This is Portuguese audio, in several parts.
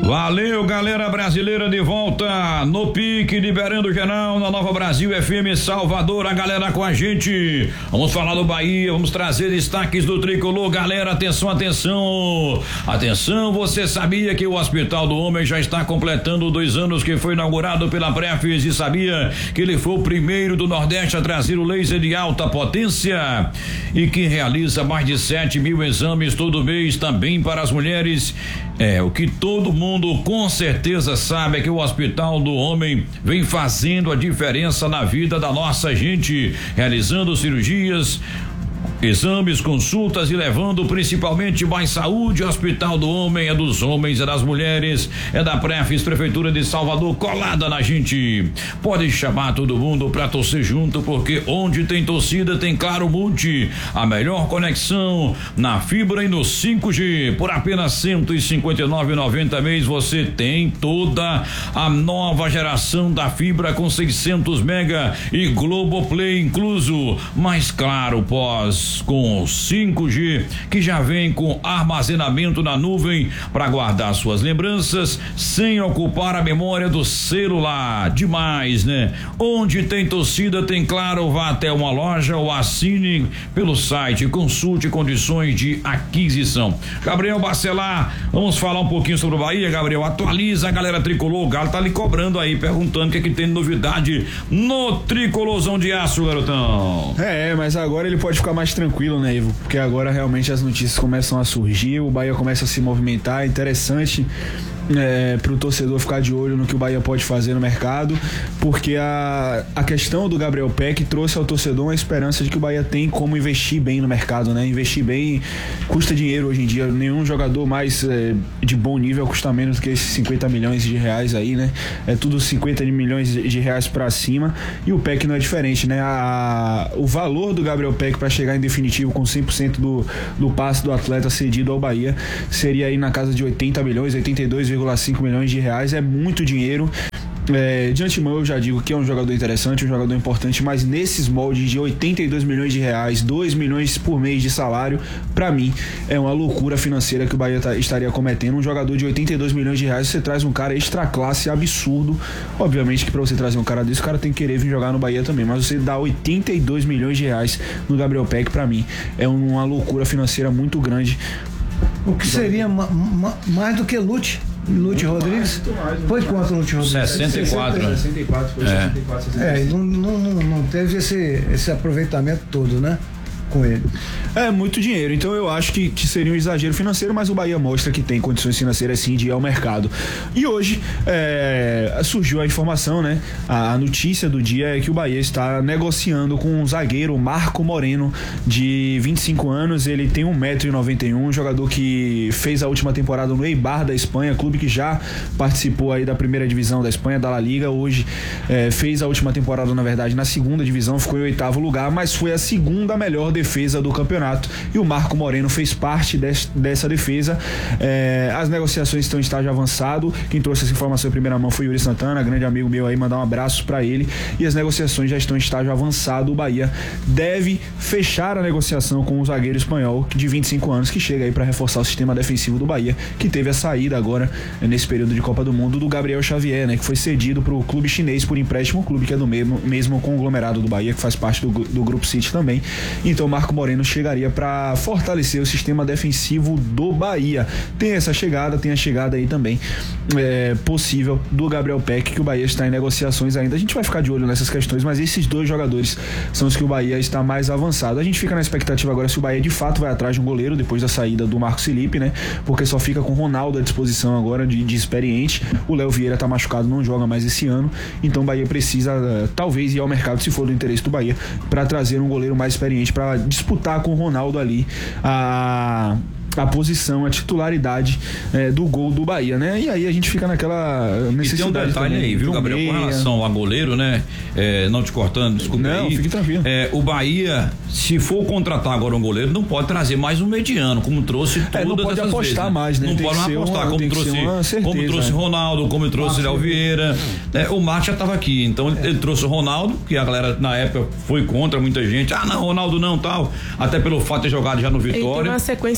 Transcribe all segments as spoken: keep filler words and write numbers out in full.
Valeu, galera brasileira, de volta no pique, liberando geral na Nova Brasil F M Salvador, a galera com a gente. Vamos falar do Bahia, vamos trazer destaques do tricolor. Galera, atenção, atenção, atenção, você sabia que o Hospital do Homem já está completando dois anos que foi inaugurado pela Prefis, e sabia que ele foi o primeiro do Nordeste a trazer o laser de alta potência e que realiza mais de sete mil exames todo mês também para as mulheres. É, o que todo mundo com certeza sabe é que o Hospital do Homem vem fazendo a diferença na vida da nossa gente, realizando cirurgias, exames, consultas e levando principalmente mais saúde. Hospital do Homem é dos homens, é das mulheres, é da Prefis, Prefeitura de Salvador, colada na gente. Pode chamar todo mundo pra torcer junto, porque onde tem torcida tem Claro Multi, a melhor conexão na fibra e no cinco G. Por apenas cento e cinquenta e nove reais e noventa centavos mês você tem toda a nova geração da fibra com seiscentos mega e Globoplay incluso. Mas claro, pós com cinco G, que já vem com armazenamento na nuvem para guardar suas lembranças sem ocupar a memória do celular. Demais, né? Onde tem torcida tem Claro. Vá até uma loja ou assine pelo site, consulte condições de aquisição. Gabriel Bacelar, vamos falar um pouquinho sobre o Bahia, Gabriel. Atualiza a galera tricolor. O Galo tá lhe cobrando aí, perguntando o que é que tem de novidade no tricolorzão de aço, garotão. É, mas agora ele pode ficar mais tranquilo, né, Ivo? Porque agora realmente as notícias começam a surgir, o Bahia começa a se movimentar. É interessante É, para o torcedor ficar de olho no que o Bahia pode fazer no mercado, porque a, a questão do Gabriel Peck trouxe ao torcedor uma esperança de que o Bahia tem como investir bem no mercado, né? Investir bem custa dinheiro hoje em dia. Nenhum jogador mais é, de bom nível custa menos do que esses cinquenta milhões de reais aí, né? É tudo cinquenta milhões de reais para cima, e o Peck não é diferente, né? A, o valor do Gabriel Peck para chegar em definitivo com cem por cento do, do passe do atleta cedido ao Bahia seria aí na casa de oitenta milhões, oitenta e dois vírgula cinco milhões de reais. É muito dinheiro. É, de antemão eu já digo que é um jogador interessante, um jogador importante, mas nesses moldes de oitenta e dois milhões de reais, dois milhões por mês de salário, pra mim é uma loucura financeira que o Bahia tá, estaria cometendo. Um jogador de oitenta e dois milhões de reais, você traz um cara extra classe absurdo. Obviamente que pra você trazer um cara desse, o cara tem que querer vir jogar no Bahia também, mas você dá oitenta e dois milhões de reais no Gabriel Peck, pra mim é uma loucura financeira muito grande. O que seria ma, ma, mais do que Lute Lute Rodrigues? Mais, foi quanto Lute Rodrigues? sessenta e quatro. sessenta e quatro, foi é. sessenta e quatro, sessenta e quatro. É, não, não, não teve esse, esse aproveitamento todo, né? Com ele. É muito dinheiro, então eu acho que, que seria um exagero financeiro, mas o Bahia mostra que tem condições financeiras sim de ir ao mercado. E hoje é, surgiu a informação, né? A, a notícia do dia é que o Bahia está negociando com um zagueiro, Marco Moreno, de vinte e cinco anos. Ele tem um metro e noventa e um, um jogador que fez a última temporada no Eibar da Espanha, clube que já participou aí da primeira divisão da Espanha, da La Liga. Hoje é, fez a última temporada, na verdade, na segunda divisão, ficou em oitavo lugar, mas foi a segunda melhor defesa do campeonato, e o Marco Moreno fez parte des, dessa defesa. É, as negociações estão em estágio avançado. Quem trouxe essa informação em primeira mão foi Yuri Santana, grande amigo meu aí, mandar um abraço para ele. E as negociações já estão em estágio avançado. O Bahia deve fechar a negociação com o zagueiro espanhol de vinte e cinco anos, que chega aí para reforçar o sistema defensivo do Bahia, que teve a saída agora nesse período de Copa do Mundo do Gabriel Xavier, né, que foi cedido para o clube chinês por empréstimo, um clube que é do mesmo, mesmo conglomerado do Bahia, que faz parte do, do Grupo City também. Então Marco Moreno chegaria para fortalecer o sistema defensivo do Bahia. Tem essa chegada, tem a chegada aí também é, possível do Gabriel Peck, que o Bahia está em negociações ainda. A gente vai ficar de olho nessas questões, mas esses dois jogadores são os que o Bahia está mais avançado. A gente fica na expectativa agora se o Bahia de fato vai atrás de um goleiro depois da saída do Marcos Felipe, né? Porque só fica com o Ronaldo à disposição agora de, de experiente. O Léo Vieira tá machucado, não joga mais esse ano, então o Bahia precisa uh, talvez ir ao mercado, se for do interesse do Bahia, para trazer um goleiro mais experiente para disputar com o Ronaldo ali a a posição, a titularidade é, do gol do Bahia, né? E aí a gente fica naquela necessidade. E tem um detalhe também, aí, viu, Gabriel? Meia. Com relação a goleiro, né? É, não te cortando, desculpa. Não, aí. Fique tranquilo. É, o Bahia, se for contratar agora um goleiro, não pode trazer mais um mediano, como trouxe todas é, não pode apostar vezes, né? mais, né? Não tem pode mais apostar, uma, como, trouxe, certeza, como trouxe Ronaldo, como trouxe Léo Vieira. É, o Marcos já estava aqui, então ele, ele trouxe o Ronaldo, que a galera na época foi contra muita gente. Ah, não, Ronaldo não, tal. Até pelo fato de ter jogado já no Vitória. Ele tem uma sequência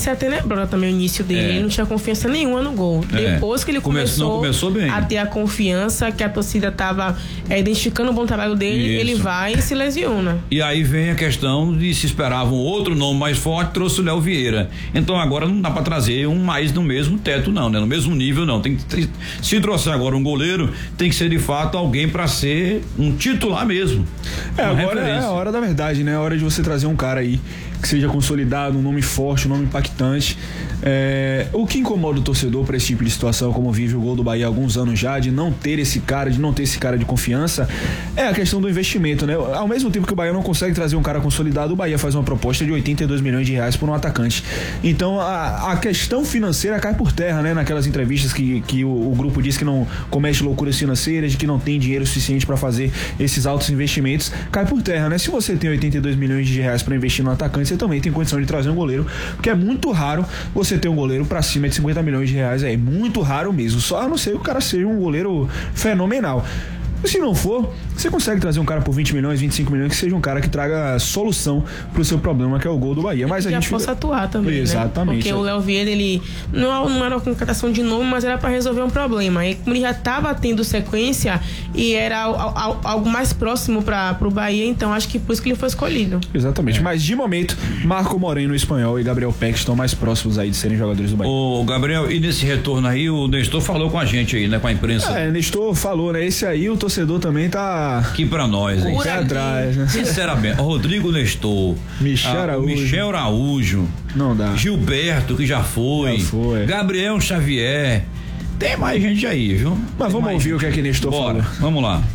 quebrou também o início dele. É. Ele não tinha confiança nenhuma no gol. É. Depois que ele começou, começou, começou a ter a confiança, que a torcida estava é, identificando o bom trabalho dele, Isso. ele vai e se lesiona. E aí vem a questão de se esperava um outro nome mais forte, trouxe o Léo Vieira. Então agora não dá para trazer um mais no mesmo teto não, né? No mesmo nível não. Tem que, se trouxer agora um goleiro, tem que ser de fato alguém para ser um titular mesmo. É, agora referência. É a hora da verdade, né? É a hora de você trazer um cara aí que seja consolidado, um nome forte, um nome impactante. É, o que incomoda o torcedor para esse tipo de situação, como vive o Gol do Bahia há alguns anos já, de não ter esse cara, de não ter esse cara de confiança, é a questão do investimento, né? Ao mesmo tempo que o Bahia não consegue trazer um cara consolidado, o Bahia faz uma proposta de oitenta e dois milhões de reais por um atacante. Então a, a questão financeira cai por terra, né? Naquelas entrevistas que, que o, o grupo diz que não comete loucuras financeiras, de que não tem dinheiro suficiente para fazer esses altos investimentos, cai por terra, né? Se você tem oitenta e dois milhões de reais para investir no atacante, você também tem condição de trazer um goleiro, porque é muito raro você ter um goleiro para cima de cinquenta milhões de reais, é muito raro mesmo, só a não ser que o cara seja um goleiro fenomenal. Se não for, você consegue trazer um cara por vinte milhões, vinte e cinco milhões, que seja um cara que traga solução pro seu problema, que é o Gol do Bahia. Mas a já gente possa atuar também, Exatamente. Né? Porque o Léo Vieira, ele não, não era uma contratação de nome, mas era para resolver um problema. E como ele já estava tendo sequência e era algo mais próximo para o Bahia, então acho que por isso que ele foi escolhido. Exatamente. É. Mas de momento, Marco Moreno, o espanhol, e Gabriel Peck estão mais próximos aí de serem jogadores do Bahia. Ô, Gabriel, e nesse retorno aí, o Nestor falou com a gente aí, né? Com a imprensa. É, Nestor falou, né? Esse aí, o torcedor torcedor também tá aqui pra nós, hein? Com o pé atrás, né? Sinceramente, Rodrigo Nestor, Michel Araújo, Michel Araújo, não dá. Gilberto, que já foi, já foi. Gabriel Xavier, tem mais gente aí, viu? Mas tem vamos ouvir gente. O que é que Nestor Bora, falou. Vamos lá.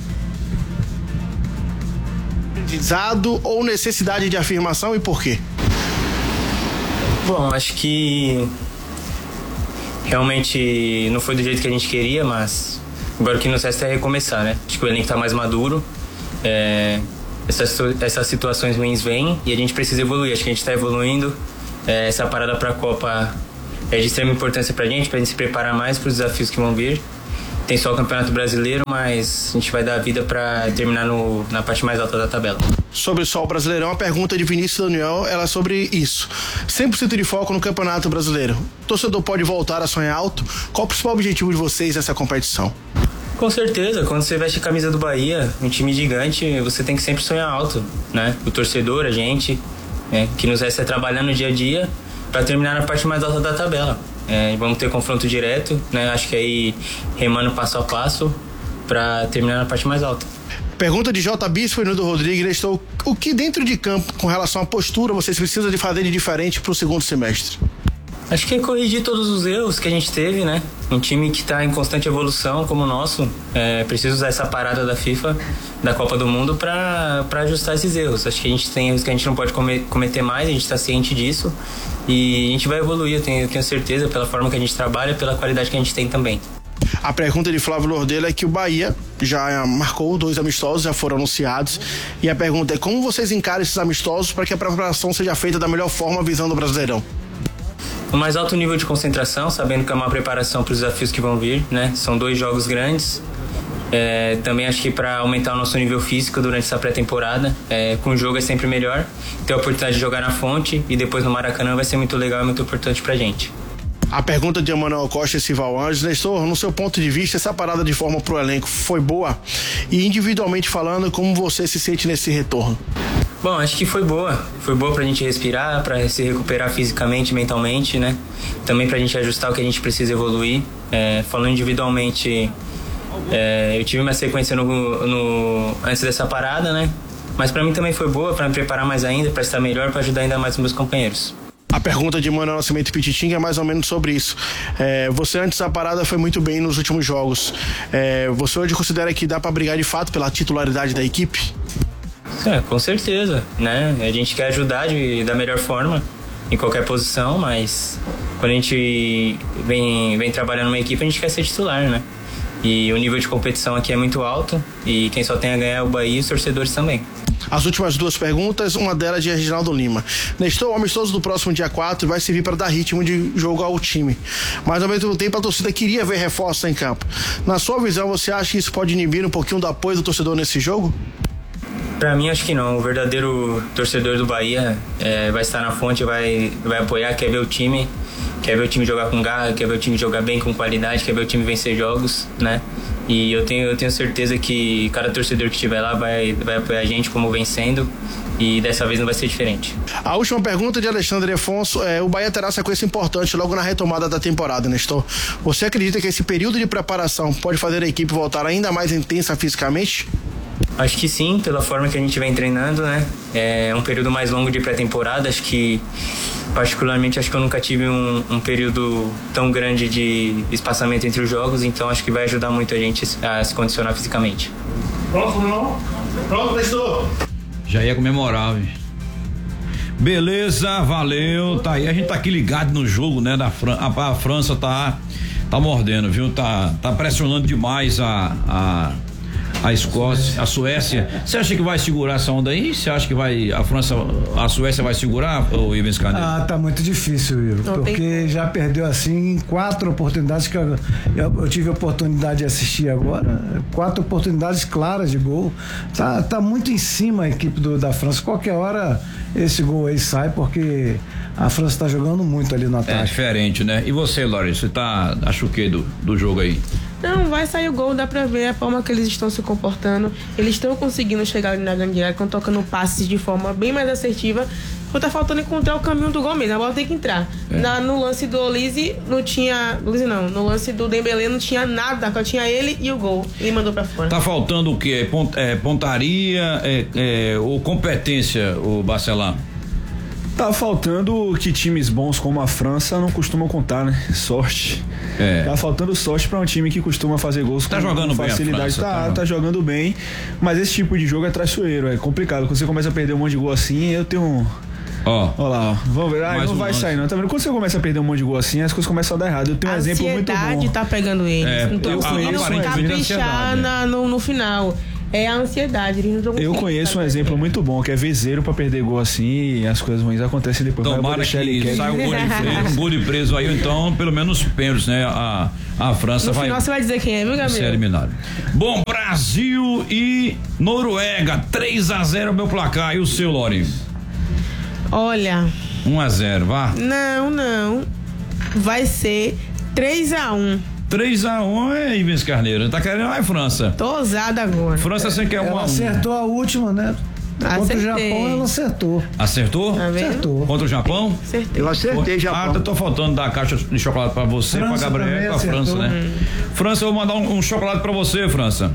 Aprendizado ou necessidade de afirmação e por quê? Bom, acho que realmente não foi do jeito que a gente queria, mas agora o que nos resta é recomeçar, né? Acho que o elenco tá mais maduro, é, essas, essas situações ruins vêm e a gente precisa evoluir. Acho que a gente tá evoluindo, é, essa parada pra Copa é de extrema importância pra gente, pra gente se preparar mais pros desafios que vão vir. Tem só o Campeonato Brasileiro, mas a gente vai dar a vida pra terminar no, na parte mais alta da tabela. Sobre só o Brasileirão, a pergunta de Vinícius Daniel, ela é sobre isso. cem por cento de foco no Campeonato Brasileiro. O torcedor pode voltar a sonhar alto? Qual o principal objetivo de vocês nessa competição? Com certeza, quando você veste a camisa do Bahia, um time gigante, você tem que sempre sonhar alto, né? O torcedor, a gente, né? Que nos resta é trabalhar no dia a dia para terminar na parte mais alta da tabela. É, vamos ter confronto direto, né? Acho que aí remando passo a passo para terminar na parte mais alta. Pergunta de J. Bispo e Nudo Rodrigues. Estou, o que dentro de campo, com relação à postura, vocês precisam de fazer de diferente para o segundo semestre? Acho que é corrigir todos os erros que a gente teve, né? Um time que está em constante evolução como o nosso, é, precisa usar essa parada da FIFA, da Copa do Mundo, para para ajustar esses erros. Acho que a gente tem erros que a gente não pode cometer mais, a gente está ciente disso e a gente vai evoluir, eu tenho, eu tenho certeza, pela forma que a gente trabalha, pela qualidade que a gente tem também. A pergunta de Flávio Lordelo é que o Bahia já marcou dois amistosos, já foram anunciados, e a pergunta é como vocês encaram esses amistosos para que a preparação seja feita da melhor forma visando o Brasileirão? O mais alto nível de concentração, sabendo que é uma preparação para os desafios que vão vir, né? São dois jogos grandes. É, também acho que para aumentar o nosso nível físico durante essa pré-temporada, é, com o jogo é sempre melhor. Ter a oportunidade de jogar na Fonte e depois no Maracanã vai ser muito legal e muito importante pra gente. A pergunta de Emanuel Costa e Sival Anjos. Nestor, no seu ponto de vista, essa parada de forma pro elenco foi boa? E individualmente falando, como você se sente nesse retorno? Bom, acho que foi boa. Foi boa pra gente respirar, pra se recuperar fisicamente e mentalmente, né? Também pra gente ajustar o que a gente precisa evoluir. É, falando individualmente, é, eu tive uma sequência no, no, antes dessa parada, né? Mas pra mim também foi boa, pra me preparar mais ainda, pra estar melhor, pra ajudar ainda mais os meus companheiros. A pergunta de Manuel Nascimento Pititinga é mais ou menos sobre isso. É, você antes da parada foi muito bem nos últimos jogos. É, você hoje considera que dá pra brigar de fato pela titularidade da equipe? É, com certeza, né? A gente quer ajudar de, da melhor forma em qualquer posição, mas quando a gente vem, vem trabalhando numa equipe, a gente quer ser titular, né? E o nível de competição aqui é muito alto e quem só tem a ganhar é o Bahia e os torcedores também. As últimas duas perguntas, uma delas de Reginaldo Lima. Nestor, o amistoso do próximo dia quatro vai servir para dar ritmo de jogo ao time, mas ao mesmo tempo a torcida queria ver reforços em campo. Na sua visão, você acha que isso pode inibir um pouquinho do apoio do torcedor nesse jogo? Pra mim, acho que não. O verdadeiro torcedor do Bahia é, vai estar na fonte, vai, vai apoiar, quer ver o time, quer ver o time jogar com garra, quer ver o time jogar bem, com qualidade, quer ver o time vencer jogos, né? E eu tenho, eu tenho certeza que cada torcedor que estiver lá vai, vai apoiar a gente como vencendo, e dessa vez não vai ser diferente. A última pergunta de Alexandre Afonso é: o Bahia terá sequência importante logo na retomada da temporada, Nestor. Você acredita que esse período de preparação pode fazer a equipe voltar ainda mais intensa fisicamente? Acho que sim, pela forma que a gente vem treinando, né? É um período mais longo de pré-temporada. Acho que, particularmente, acho que eu nunca tive um, um período tão grande de espaçamento entre os jogos, então acho que vai ajudar muito a gente a se condicionar fisicamente. Pronto, não? Pronto, Nestor? Já ia comemorar, viu? Beleza, valeu. Tá aí, a gente tá aqui ligado no jogo, né? Da Fran- a, a França tá, tá mordendo, viu? Tá, tá pressionando demais a. a A Escócia, a Suécia. Você acha que vai segurar essa onda aí? Você acha que vai a França, a Suécia vai segurar, o Ivens Carneiro? Ah, tá muito difícil, Will, porque tem... já perdeu assim quatro oportunidades que eu, eu, eu tive a oportunidade de assistir agora, quatro oportunidades claras de gol. Tá, tá muito em cima a equipe do, da França. Qualquer hora esse gol aí sai, porque a França tá jogando muito ali no ataque. É diferente, né? E você, Lori, você tá, acha o que do, do jogo aí? Não, vai sair o gol, dá pra ver a forma que eles estão se comportando. Eles estão conseguindo chegar ali na grande área, estão tocando passes de forma bem mais assertiva. Só tá faltando encontrar o caminho do gol mesmo. A bola tem que entrar. É. Na, no lance do Olise, não tinha. Olise não, no lance do Dembélé não tinha nada, só tinha ele e o gol. Ele mandou pra fora. Tá faltando o quê? Pont, é, pontaria é, é, ou competência, o Barcelona? Tá faltando que times bons como a França não costumam contar, né? Sorte. É. Tá faltando sorte pra um time que costuma fazer gols tá com, jogando com bem facilidade. a França, tá, tá... tá jogando bem, mas esse tipo de jogo é traiçoeiro, é complicado. Quando você começa a perder um monte de gol assim, eu tenho um... Ó, oh. lá, ó. Vamos ver. Ah, não um vai lance. sair, não. Tá vendo? Quando você começa a perder um monte de gol assim, as coisas começam a dar errado. Eu tenho um exemplo muito bom. A ansiedade tá pegando eles. É, não tô conseguindo caprichar na, no, no final. É a ansiedade. Eles não eu conheço um exemplo muito bom, que é Vezeiro pra perder gol assim e as coisas ruins acontecem depois. Tomara que sai um gol de preso, um gol de preso aí, então pelo menos pênaltis, né? A, a França no vai... No final você vai dizer quem é, viu, Gabriel? Ser eliminado. Bom, Brasil e Noruega, três a zero meu placar. E o seu, Lori? Olha... um a zero, vá. Não, não. Vai ser três a um. três a um é Ivens Carneiro. Tá querendo a França. Tô ousada agora. França, você quer uma. Ela acertou a última, né? Acertei. Contra o Japão, ela acertou. Acertou? Tá acertou. Contra o Japão? Acertei. Eu acertei, Japão. Ah, eu tô faltando dar a caixa de chocolate pra você, França pra Gabriel e pra acertou. França, né? Hum. França, eu vou mandar um, um chocolate pra você, França.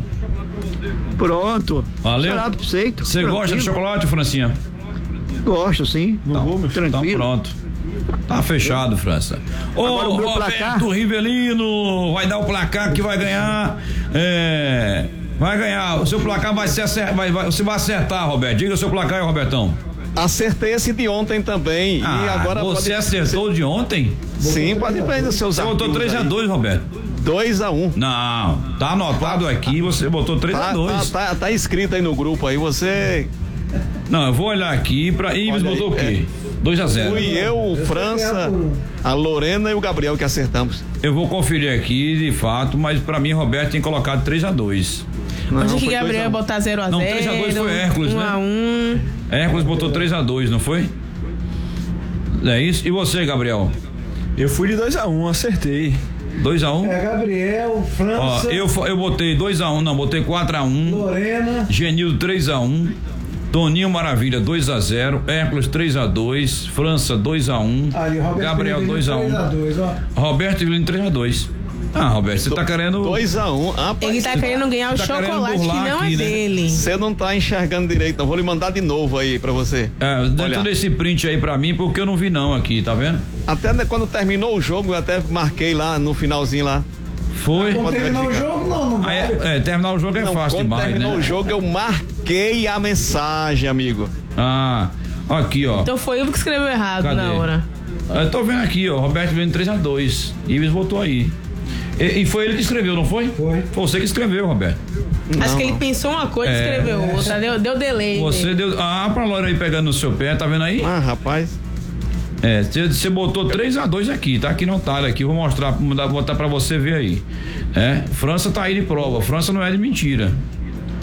Pronto. Valeu? Chocolate feito. Você gosta de chocolate, Francinha? Gosto, sim. Então, Não vou, tranquilo. Então pronto. Tá fechado, França. Ô, Agora o meu Roberto placar? Rivelino vai dar o placar que vai ganhar. É, vai ganhar. O seu placar vai ser acertar. Vai, vai, você vai acertar, Roberto. Diga o seu placar aí, Robertão. Acertei esse de ontem também. Ah, e agora você pode... acertou de ontem? Sim, pode ver nos seus Você botou três a dois, Roberto. dois a um. Não, tá anotado aqui, você botou três a dois. Tá, tá, tá escrito aí no grupo aí, você... Não, eu vou olhar aqui pra... Ives botou o quê? dois a zero. Fui eu, o França, a Lorena e o Gabriel que acertamos. Eu vou conferir aqui, de fato, mas pra mim, Roberto tem colocado três a dois. Onde que Gabriel ia botar zero a zero? Não, três a dois foi Hércules, né? um a um. Hércules botou três a dois, não foi? É isso? E você, Gabriel? Eu fui de dois a um, acertei. dois a um? É, Gabriel, França. Ó, eu, eu botei dois a um, não, botei quatro a um. Lorena. Genildo três a um. Toninho Maravilha dois a zero. Hércules três a dois. França dois a um. Ali, Roberto Gabriel dois a um. Roberto Rivelino três a dois. Ah, Roberto, você tá querendo. dois a um. Ah, ele tá querendo ganhar o tá chocolate que não aqui, é né? dele. Você não tá enxergando direito, não. Vou lhe mandar de novo aí pra você. É, dentro Olha. desse print aí pra mim, porque eu não vi não aqui, tá vendo? Até quando terminou o jogo, eu até marquei lá no finalzinho lá. Foi. Quando terminar o jogo, não, não Ah, vai. é, é, terminar o jogo é Não, fácil quando demais, terminou né? o jogo, eu marquei a mensagem, amigo. Ah, aqui, ó. Então foi eu que escreveu errado Cadê? na hora. Eu tô vendo aqui, ó. Roberto vendo três a dois. Ives botou aí. E, e foi ele que escreveu, não foi? Foi. Foi você que escreveu, Roberto. Acho que ele pensou uma coisa e É. escreveu outra. Deu, deu delay. Você né? deu. Ah, pra Laura aí pegando no seu pé, tá vendo aí? Ah, rapaz. É, você botou três a dois aqui, tá aqui no talho aqui, vou mostrar, vou botar pra você ver aí. É, França tá aí de prova, França não é de mentira.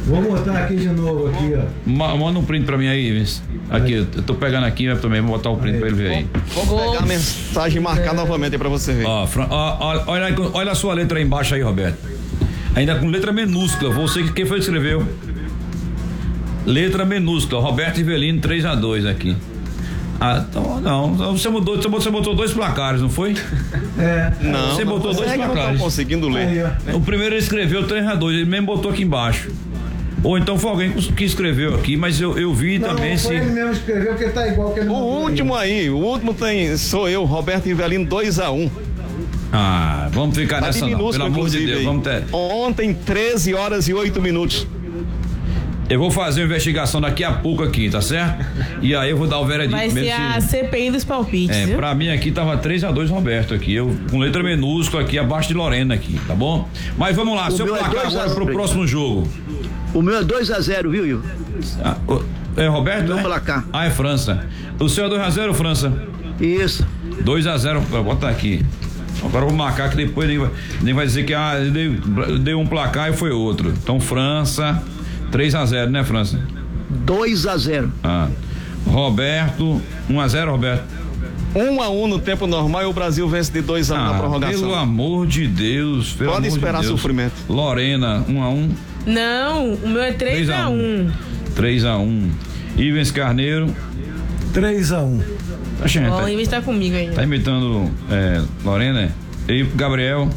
Vou botar aqui de novo, aqui, ó. Ma- manda um print pra mim aí, Vince. Aqui, eu tô pegando aqui também, vou botar o print aí pra ele ver aí. Vou pegar a mensagem e marcar novamente aí pra você ver. Ó, Fran- ó, ó, olha, aí, olha a sua letra aí embaixo aí, Roberto. Ainda com letra minúscula, você que quem foi que escreveu? Letra minúscula, Roberto Ivelino três a dois aqui. Ah, então, não, você mudou, você botou, você botou dois placares, não foi? É. Não, Você botou dois é que eu não tô placares. conseguindo ler. Aí, ó. O primeiro ele escreveu três a dois, ele mesmo botou aqui embaixo. Ou então foi alguém que escreveu aqui, mas eu, eu vi Não, também foi se. ele mesmo escreveu, porque tá igual que ele O mandou último aí, o último tem, sou eu, Roberto Ivelino dois a um. Ah, vamos ficar Tá de nessa não, minúsculo, pelo amor de inclusive, Deus, aí. vamos ter. Ontem, treze horas e oito minutos. Eu vou fazer uma investigação daqui a pouco aqui, tá certo? E aí eu vou dar o veredito. Vai ser mesmo a se- C P I dos palpites, É, viu? pra mim aqui tava três a dois Roberto aqui, eu com letra minúscula aqui abaixo de Lorena aqui, tá bom? Mas vamos lá, O seu meu é placar dois a agora pro zero. próximo jogo. O meu é dois a zero, viu, Ivo? Ah, o- é Roberto? Meu né? placar. Ah, é França. O seu é dois a zero, França? Isso. dois a zero, bota aqui. Agora eu vou marcar que depois nem vai, nem vai dizer que ah, deu, deu um placar e foi outro. Então França, três a zero, né, França? dois a zero. Ah. Roberto, um a zero, Roberto. um a um no tempo normal e o Brasil vence de dois a um na Ah, prorrogação. pelo amor de Deus. Pelo Pode amor de esperar Deus. sofrimento. Lorena, um a um. Não, o meu é três a um. três a um. Ivens Carneiro. três a um. Tá, gente, Ó, o tá, Ives tá comigo aí. tá imitando é, Lorena? E Gabriel.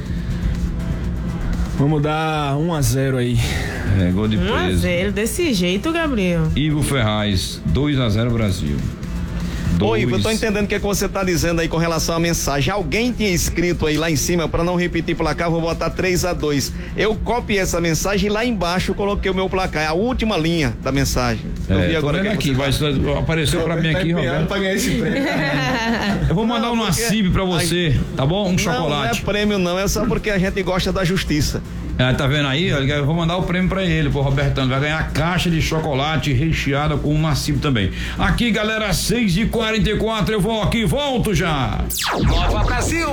Vamos dar um a zero aí. É, gol de um a preso. zero, desse jeito, Gabriel. Ivo Ferraz, dois a zero Brasil. Oi, Dois. eu tô entendendo o que, é que você tá dizendo aí com relação à mensagem. Alguém tinha escrito aí lá em cima, para não repetir placar, vou botar três a dois. Eu copiei essa mensagem e lá embaixo eu coloquei o meu placar, é a última linha da mensagem. Eu vi É, tô agora vendo que aqui, você vai, apareceu pra mim aqui, Roberto. Pra ganhar esse prêmio. Eu vou mandar um Não, porque- Nassib pra você, tá bom? Um Não, chocolate. não é prêmio não, é só porque a gente gosta da justiça. Ah, tá vendo aí? Eu vou mandar o prêmio pra ele, pro Robertão. Vai ganhar a caixa de chocolate recheada com um Nassib também. Aqui, galera, seis e quarenta e quatro, eu vou aqui, volto já. Nova Brasil!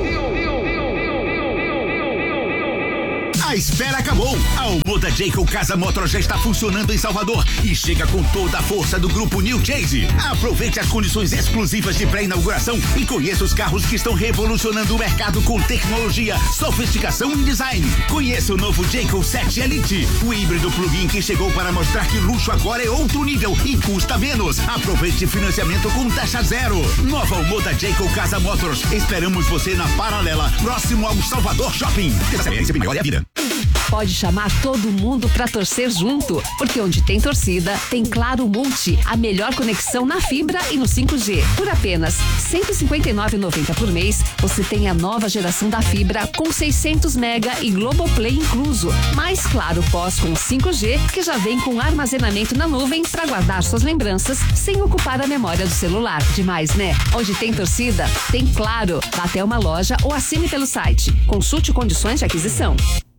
A espera acabou. A Omoda Jayco Casa Motor já está funcionando em Salvador e chega com toda a força do grupo New Chase. Aproveite as condições exclusivas de pré-inauguração e conheça os carros que estão revolucionando o mercado com tecnologia, sofisticação e design. Conheça o novo Jayco sete Elite, o híbrido plug-in que chegou para mostrar que luxo agora é outro nível e custa menos. Aproveite financiamento com taxa zero. Nova Omoda Jayco Casa Motors. Esperamos você na Paralela, próximo ao Salvador Shopping. Essa melhor é a vida. Pode chamar todo mundo pra torcer junto, porque onde tem torcida, tem Claro Multi, a melhor conexão na fibra e no cinco G. Por apenas cento e cinquenta e nove reais e noventa centavos por mês, você tem a nova geração da fibra com seiscentos mega e Globoplay incluso. Mais Claro Pós com cinco G, que já vem com armazenamento na nuvem para guardar suas lembranças sem ocupar a memória do celular. Demais, né? Onde tem torcida, tem Claro. Vá até uma loja ou assine pelo site. Consulte condições de aquisição.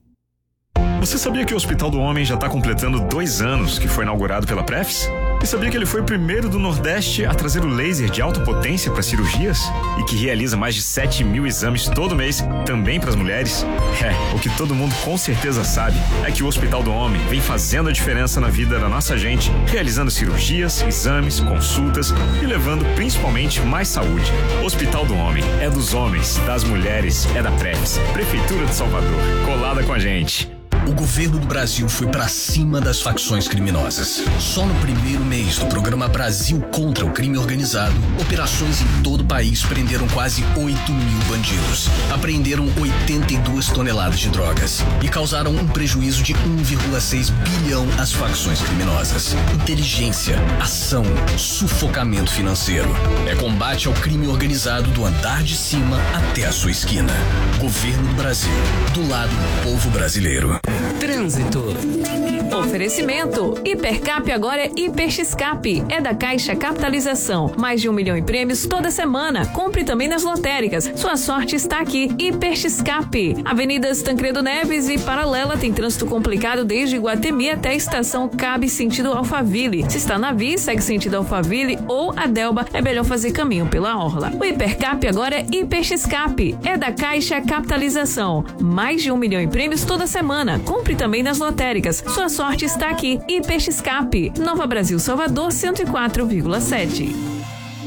Você sabia que o Hospital do Homem já está completando dois anos que foi inaugurado pela Prefis? E sabia que ele foi o primeiro do Nordeste a trazer o laser de alta potência para cirurgias? E que realiza mais de sete mil exames todo mês, também para as mulheres? É, o que todo mundo com certeza sabe é que o Hospital do Homem vem fazendo a diferença na vida da nossa gente, realizando cirurgias, exames, consultas e levando principalmente mais saúde. Hospital do Homem é dos homens, das mulheres, é da Prefis, Prefeitura de Salvador, colada com a gente. O governo do Brasil foi pra cima das facções criminosas. Só no primeiro mês do programa Brasil contra o Crime Organizado, operações em todo o país prenderam quase oito mil bandidos, apreenderam oitenta e duas toneladas de drogas e causaram um prejuízo de um vírgula seis bilhão às facções criminosas. Inteligência, ação, sufocamento financeiro. É combate ao crime organizado do andar de cima até a sua esquina. Governo do Brasil, do lado do povo brasileiro. Trânsito. Oferecimento. Hipercap agora é Hiperxcap. É da Caixa Capitalização. Mais de um milhão em prêmios toda semana. Compre também nas lotéricas. Sua sorte está aqui. Hiperxcap. Avenidas Tancredo Neves e Paralela tem trânsito complicado desde Iguatemi até a estação Cabe sentido Alphaville. Se está na via, segue sentido Alphaville ou Adelba, é melhor fazer caminho pela orla. O Hipercap agora é Hiperxcap. É da Caixa Capitalização. Mais de um milhão em prêmios toda semana. Compre Compre também nas lotéricas. Sua sorte está aqui. E Peixe Escape. Nova Brasil, Salvador, cento e quatro vírgula sete.